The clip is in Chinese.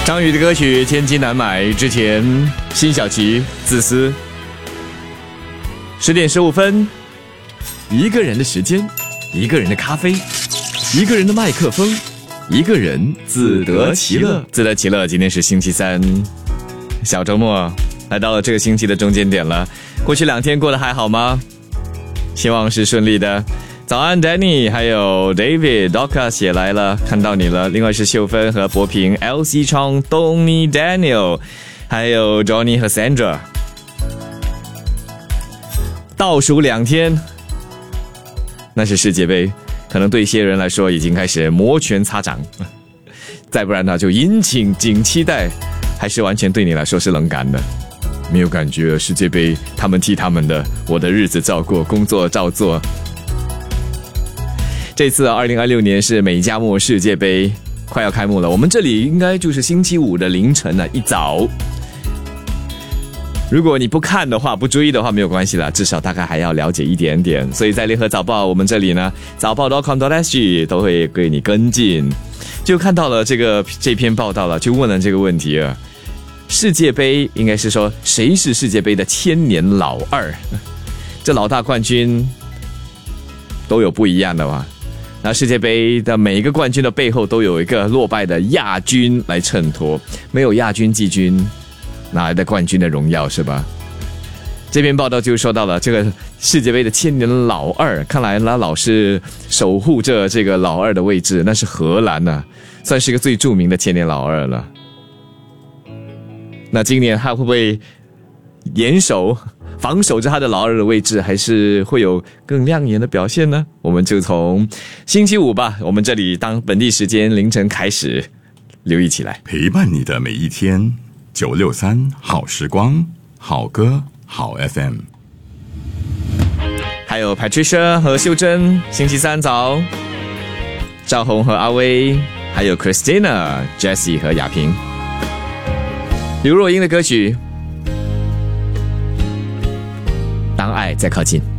张宇的歌曲《千金难买》之前，辛晓琪自私。10点15分，一个人的时间，一个人的咖啡，一个人的麦克风，一个人自得其乐。自得其乐。今天是星期三，小周末来到了这个星期的中间点了。过去2天过得还好吗？希望是顺利的。早安 Danny 还有 David Docas 也来了，看到你了。另外是秀芬和博平 LC 昌 Tony Daniel 还有 Johnny 和 Sandra。 倒数2天，那是世界杯，可能对一些人来说已经开始摩拳擦掌，再不然呢就殷请仅期待，还是完全对你来说是冷感的，没有感觉。世界杯他们踢他们的，我的日子照过，工作照做。这次2026年是美加墨世界杯快要开幕了，我们这里应该就是星期五的凌晨一早。如果你不看的话，不追的话没有关系啦，至少大概还要了解一点点。所以在联合早报我们这里呢，早报 .com.sg 都会给你跟进。就看到了这篇报道了，就问了这个问题了。世界杯应该是说谁是世界杯的千年老二？这老大冠军都有不一样的嘛。那世界杯的每一个冠军的背后都有一个落败的亚军来衬托，没有亚军季军，哪来的冠军的荣耀是吧？这篇报道就说到了这个世界杯的千年老二，看来呢老是守护着这个老二的位置，那是荷兰呢，算是一个最著名的千年老二了。那今年他会不会防守着他的老二的位置，还是会有更亮眼的表现呢？我们就从星期五吧，我们这里当本地时间凌晨开始留意起来， 陪伴你的每一天。963好时光，好歌好 FM。 还有 Patricia 和秀珍星期三早，赵红和阿威，还有 Christina、Jessie 和亚萍。刘若英的歌曲当爱再靠近。